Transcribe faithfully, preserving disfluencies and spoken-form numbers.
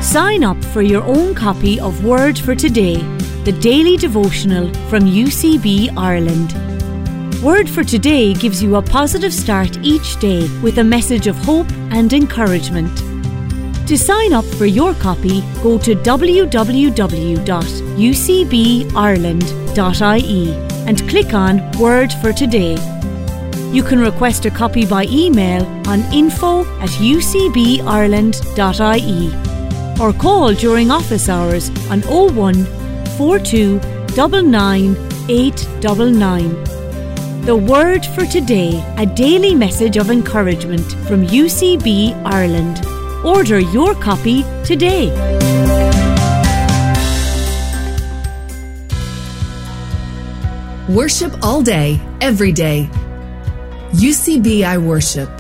Sign up for your own copy of Word for Today, the daily devotional from U C B Ireland. Word for Today gives you a positive start each day with a message of hope and encouragement. To sign up for your copy, go to w w w dot u c b ireland dot i e and click on Word for Today. You can request a copy by email on info at u c b ireland dot i e or call during office hours on oh one, four two nine nine, eight nine nine. The Word for Today, a daily message of encouragement from U C B Ireland. Order your copy today. Worship all day, every day. U C B I Worship.